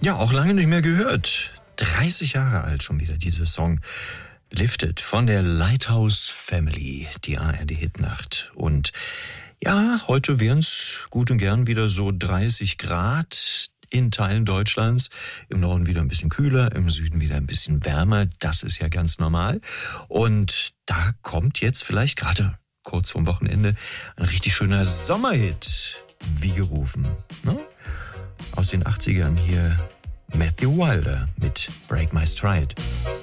Ja, auch lange nicht mehr gehört. 30 Jahre alt schon wieder, dieser Song. Lifted von der Lighthouse Family, die ARD-Hitnacht. Und ja, heute wären es gut und gern wieder so 30 Grad in Teilen Deutschlands. Im Norden wieder ein bisschen kühler, im Süden wieder ein bisschen wärmer. Das ist ja ganz normal. Und da kommt jetzt vielleicht gerade kurz vorm Wochenende ein richtig schöner Sommerhit, wie gerufen. Ne? Aus den 80ern hier Matthew Wilder mit Break My Stride.